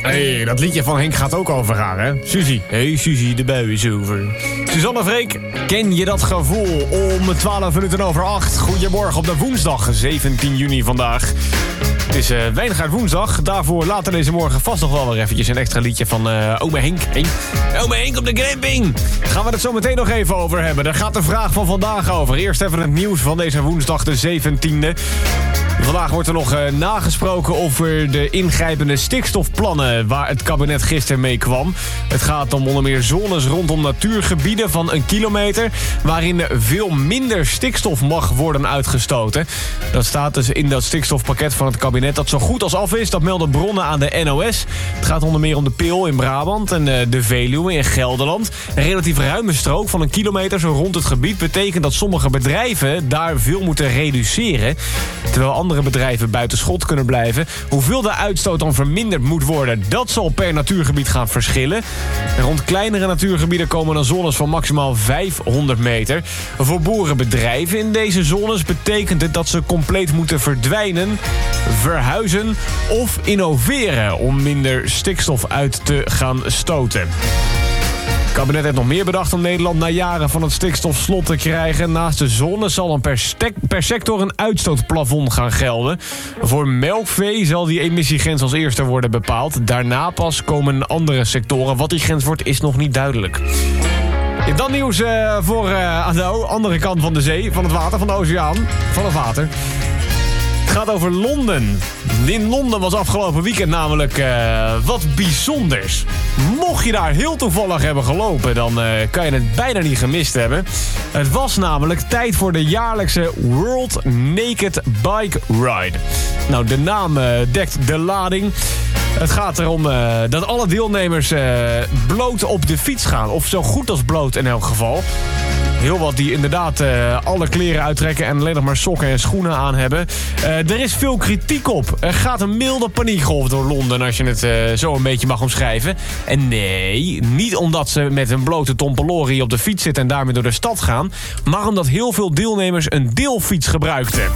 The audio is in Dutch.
Hey, dat liedje van Henk gaat ook over haar, hè? Suzy. Hey Suzy, de bui is over. Suzanne Freek, ken je dat gevoel? Om 8:12. Goedemorgen op de woensdag, 17 juni vandaag. Het is weinig uit woensdag. Daarvoor later deze morgen vast nog wel weer eventjes een extra liedje van ome Henk. Ome Henk op de camping. Gaan we het zo meteen nog even over hebben. Daar gaat de vraag van vandaag over. Eerst even het nieuws van deze woensdag de 17e. Vandaag wordt er nog nagesproken over de ingrijpende stikstofplannen waar het kabinet gisteren mee kwam. Het gaat om onder meer zones rondom natuurgebieden van 1 kilometer... waarin veel minder stikstof mag worden uitgestoten. Dat staat dus in dat stikstofpakket van het kabinet dat zo goed als af is. Dat melden bronnen aan de NOS. Het gaat onder meer om de Pil in Brabant en de Veluwe in Gelderland. Een relatief ruime strook van 1 kilometer zo rond het gebied betekent dat sommige bedrijven daar veel moeten reduceren. Terwijl andere bedrijven buiten schot kunnen blijven. Hoeveel de uitstoot dan verminderd moet worden, dat zal per natuurgebied gaan verschillen. En rond kleinere natuurgebieden komen dan zones van maximaal 500 meter. Voor boerenbedrijven in deze zones betekent het dat ze compleet moeten verdwijnen, verhuizen of innoveren om minder stikstof uit te gaan stoten. Het kabinet heeft nog meer bedacht om Nederland na jaren van het stikstofslot te krijgen. Naast de zone zal dan per sector een uitstootplafond gaan gelden. Voor melkvee zal die emissiegrens als eerste worden bepaald. Daarna pas komen andere sectoren. Wat die grens wordt is nog niet duidelijk. Dan nieuws voor aan de andere kant van de zee, van het water, van de oceaan, van het water. Het gaat over Londen. In Londen was afgelopen weekend namelijk wat bijzonders. Mocht je daar heel toevallig hebben gelopen, dan kan je het bijna niet gemist hebben. Het was namelijk tijd voor de jaarlijkse World Naked Bike Ride. Nou, de naam dekt de lading. Het gaat erom dat alle deelnemers bloot op de fiets gaan. Of zo goed als bloot in elk geval. Heel wat die inderdaad alle kleren uittrekken en alleen nog maar sokken en schoenen aan hebben. Er is veel kritiek op. Er gaat een milde paniekgolf door Londen, als je het zo een beetje mag omschrijven. En nee, niet omdat ze met een blote tompelorie op de fiets zitten en daarmee door de stad gaan, maar omdat heel veel deelnemers een deelfiets gebruikten.